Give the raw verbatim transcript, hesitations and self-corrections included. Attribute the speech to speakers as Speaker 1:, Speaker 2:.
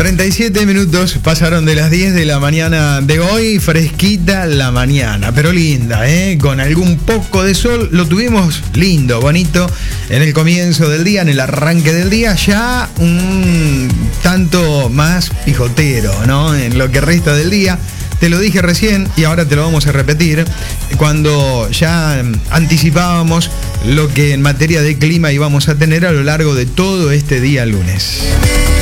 Speaker 1: treinta y siete minutos pasaron de las diez de la mañana de hoy, fresquita la mañana, pero linda, ¿eh? Con algún poco de sol, lo tuvimos lindo, bonito, en el comienzo del día, en el arranque del día, ya un tanto más pijotero, ¿no? En lo que resta del día. Te lo dije recién y ahora te lo vamos a repetir, cuando ya anticipábamos lo que en materia de clima íbamos a tener a lo largo de todo este día lunes.